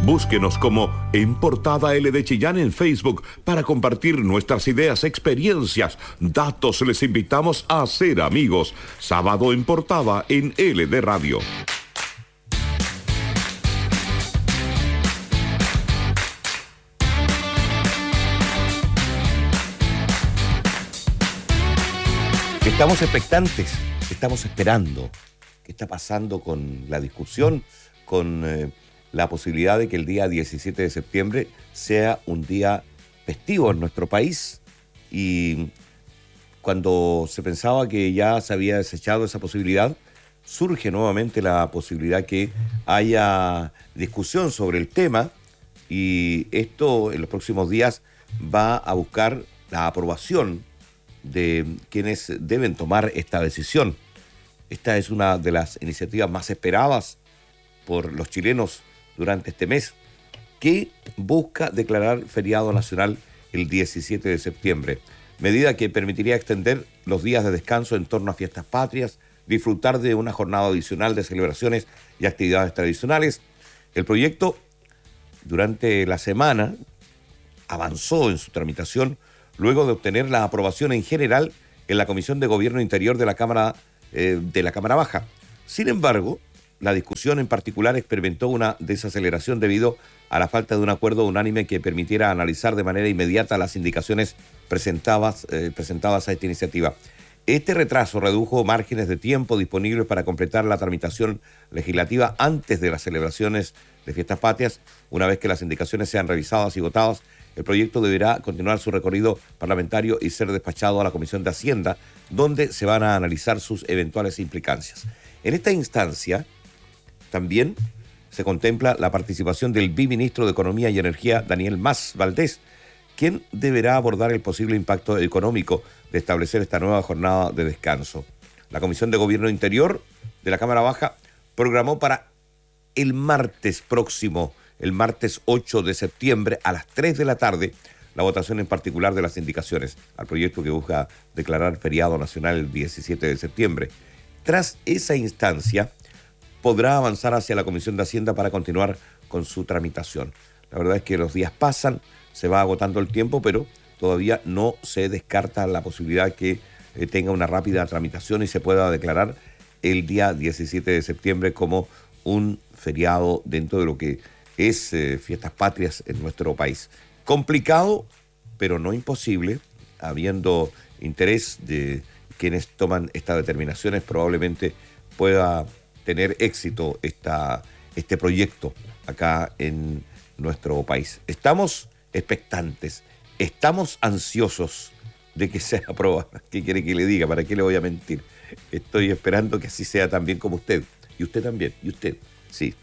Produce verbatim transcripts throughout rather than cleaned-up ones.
Búsquenos como En Portada L de Chillán en Facebook para compartir nuestras ideas, experiencias, datos. Les invitamos a ser amigos. Sábado en Portada en L D Radio. Estamos expectantes, estamos esperando qué está pasando con la discusión, con eh, la posibilidad de que el día diecisiete de septiembre sea un día festivo en nuestro país. Y cuando se pensaba que ya se había desechado esa posibilidad, surge nuevamente la posibilidad que haya discusión sobre el tema, y esto en los próximos días va a buscar la aprobación de quienes deben tomar esta decisión. Esta es una de las iniciativas más esperadas por los chilenos durante este mes, que busca declarar feriado nacional el diecisiete de septiembre, medida que permitiría extender los días de descanso en torno a fiestas patrias, disfrutar de una jornada adicional de celebraciones y actividades tradicionales. El proyecto, durante la semana, avanzó en su tramitación luego de obtener la aprobación en general en la Comisión de Gobierno Interior de la Cámara, eh, de la Cámara Baja. Sin embargo, la discusión en particular experimentó una desaceleración debido a la falta de un acuerdo unánime que permitiera analizar de manera inmediata las indicaciones presentadas, eh, presentadas a esta iniciativa. Este retraso redujo márgenes de tiempo disponibles para completar la tramitación legislativa antes de las celebraciones de fiestas patrias. Una vez que las indicaciones sean revisadas y votadas, el proyecto deberá continuar su recorrido parlamentario y ser despachado a la Comisión de Hacienda, donde se van a analizar sus eventuales implicancias. En esta instancia, también se contempla la participación del viceministro de Economía y Energía, Daniel Mas Valdés, quien deberá abordar el posible impacto económico de establecer esta nueva jornada de descanso. La Comisión de Gobierno Interior de la Cámara Baja programó para el martes próximo, el martes ocho de septiembre a las tres de la tarde, la votación en particular de las indicaciones al proyecto que busca declarar feriado nacional el diecisiete de septiembre. Tras esa instancia, podrá avanzar hacia la Comisión de Hacienda para continuar con su tramitación. La verdad es que los días pasan, se va agotando el tiempo, pero todavía no se descarta la posibilidad que eh, tenga una rápida tramitación y se pueda declarar el día diecisiete de septiembre como un feriado dentro de lo que es eh, fiestas patrias en nuestro país. Complicado, pero no imposible, habiendo interés de quienes toman estas determinaciones, probablemente pueda tener éxito esta, este proyecto acá en nuestro país. Estamos expectantes, estamos ansiosos de que sea aprobada. ¿Qué quiere que le diga? ¿Para qué le voy a mentir? Estoy esperando que así sea también como usted. Y usted también, y usted, sí.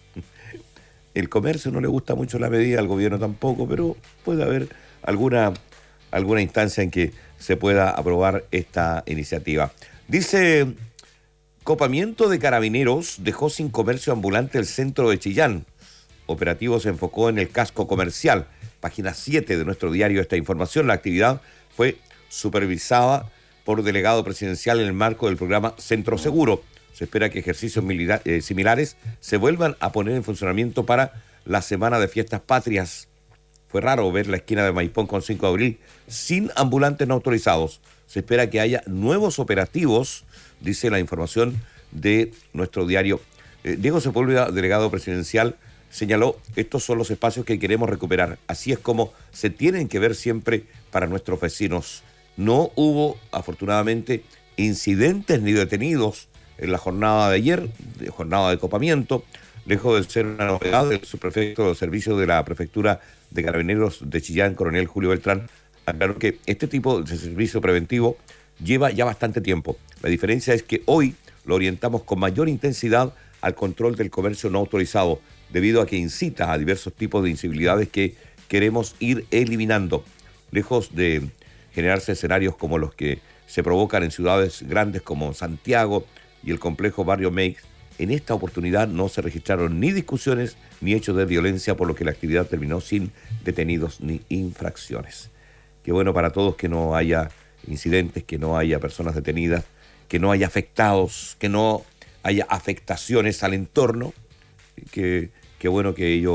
El comercio no le gusta mucho la medida, al gobierno tampoco, pero puede haber alguna, alguna instancia en que se pueda aprobar esta iniciativa. Dice: copamiento de carabineros dejó sin comercio ambulante el centro de Chillán. Operativo se enfocó en el casco comercial. Página siete de nuestro diario esta información. La actividad fue supervisada por delegado presidencial en el marco del programa Centro Seguro. Se espera que ejercicios milita- eh, similares se vuelvan a poner en funcionamiento para la Semana de Fiestas Patrias. Fue raro ver la esquina de Maipón con cinco de abril sin ambulantes no autorizados. Se espera que haya nuevos operativos, dice la información de nuestro diario. Eh, Diego Sepúlveda, delegado presidencial, señaló: estos son los espacios que queremos recuperar. Así es como se tienen que ver siempre para nuestros vecinos. No hubo, afortunadamente, incidentes ni detenidos en la jornada de ayer, de jornada de copamiento, lejos de ser una novedad. El subprefecto de servicio de la Prefectura de Carabineros de Chillán, coronel Julio Beltrán, aclaró que este tipo de servicio preventivo lleva ya bastante tiempo. La diferencia es que hoy lo orientamos con mayor intensidad al control del comercio no autorizado, debido a que incita a diversos tipos de incivilidades que queremos ir eliminando, lejos de generarse escenarios como los que se provocan en ciudades grandes como Santiago y el complejo Barrio Meix. En esta oportunidad no se registraron ni discusiones ni hechos de violencia, por lo que la actividad terminó sin detenidos ni infracciones. Qué bueno para todos que no haya incidentes, que no haya personas detenidas, que no haya afectados, que no haya afectaciones al entorno. Qué, qué bueno que ello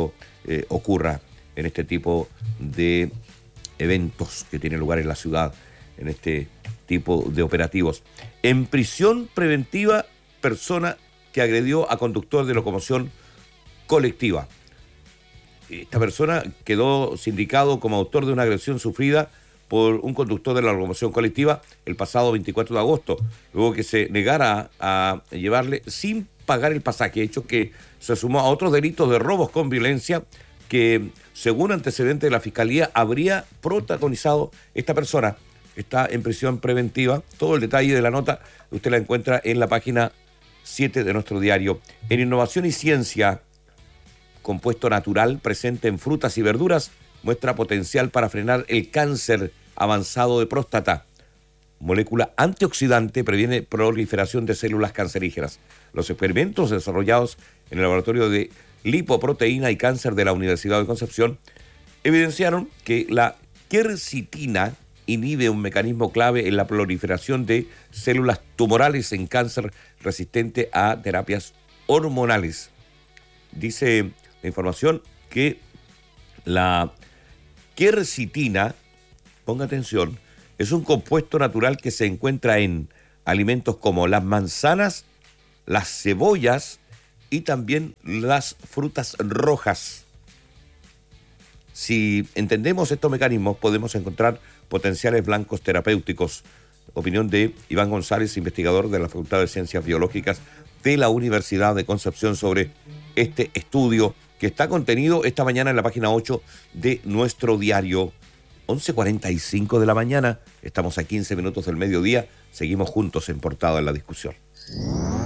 eh, ocurra en este tipo de eventos que tienen lugar en la ciudad, en este tipo de operativos. En prisión preventiva, persona que agredió a conductor de locomoción colectiva. Esta persona quedó sindicado como autor de una agresión sufrida por un conductor de la locomoción colectiva el pasado veinticuatro de agosto, luego que se negara a llevarle sin pagar el pasaje, hecho que se sumó a otros delitos de robos con violencia que, según antecedentes de la Fiscalía, habría protagonizado esta persona. Está en prisión preventiva. Todo el detalle de la nota usted la encuentra en la página siete de nuestro diario. En innovación y ciencia, compuesto natural presente en frutas y verduras muestra potencial para frenar el cáncer avanzado de próstata. Molécula antioxidante previene proliferación de células cancerígenas. Los experimentos desarrollados en el laboratorio de lipoproteína y cáncer de la Universidad de Concepción evidenciaron que la quercitina inhibe un mecanismo clave en la proliferación de células tumorales en cáncer resistente a terapias hormonales. Dice la información que la quercitina, ponga atención, es un compuesto natural que se encuentra en alimentos como las manzanas, las cebollas y también las frutas rojas. Si entendemos estos mecanismos, podemos encontrar potenciales blancos terapéuticos. Opinión de Iván González, investigador de la Facultad de Ciencias Biológicas de la Universidad de Concepción, sobre este estudio que está contenido esta mañana en la página ocho de nuestro diario. once cuarenta y cinco de la mañana, estamos a quince minutos del mediodía, seguimos juntos en Portada en la Discusión.